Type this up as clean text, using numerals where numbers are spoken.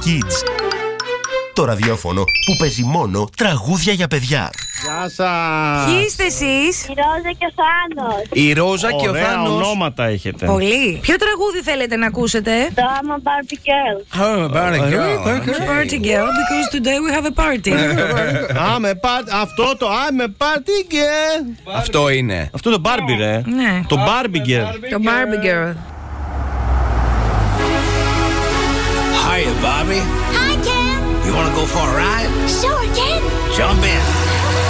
Kids. Το ραδιόφωνο που παίζει μόνο τραγούδια για παιδιά. Γεια σας. Ποιοι είστε εσείς? Η Ρόζα και ο Θάνος. Η Ρόζα και ο Ωραία Θάνος. ονόματα έχετε. Πολύ. Ποιο τραγούδι θέλετε να ακούσετε? Το I'm a Barbie Girl. Oh, Barbie girl. Party girl, because today we have a party. Αυτό το I'm a party girl. Αυτό είναι. Αυτό το Barbie ρε. Ναι. Το Barbie girl. Το Barbie girl. Hiya, Bobby. Hi, Ken. You want to go for a ride? Sure, Ken. Jump in.